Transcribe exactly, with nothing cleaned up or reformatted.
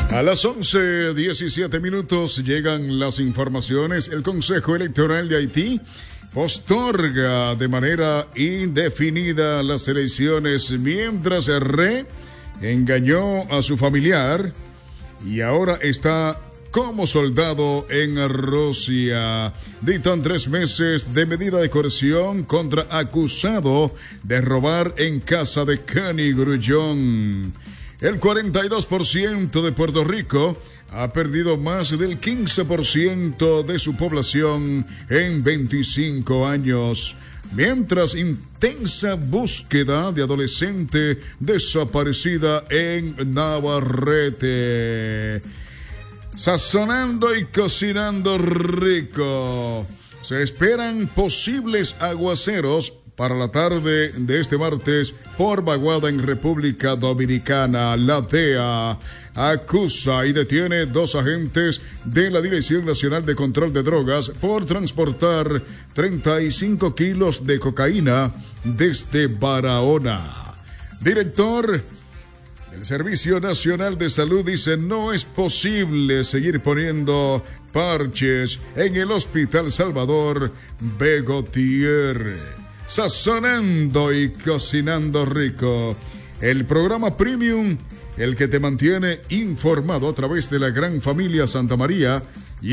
A las once diecisiete minutos llegan las informaciones. El Consejo Electoral de Haití posterga de manera indefinida las elecciones mientras Re engañó a su familiar y ahora está como soldado en Rusia. Dictan tres meses de medida de coerción contra acusado de robar en casa de Cani Grullón. El cuarenta y dos por ciento de Puerto Rico ha perdido más del quince por ciento de su población en veinticinco años. Mientras intensa búsqueda de adolescente desaparecida en Navarrete. Sazonando y cocinando rico. Se esperan posibles aguaceros para la tarde de este martes por vaguada en República Dominicana. La D E A acusa y detiene dos agentes de la Dirección Nacional de Control de Drogas por transportar treinta y cinco kilos de cocaína desde Barahona. Director del Servicio Nacional de Salud dice: no es posible seguir poniendo parches en el Hospital Salvador Begotier. Sazonando y cocinando rico. El programa Premium, el que te mantiene informado a través de la gran familia Santa María,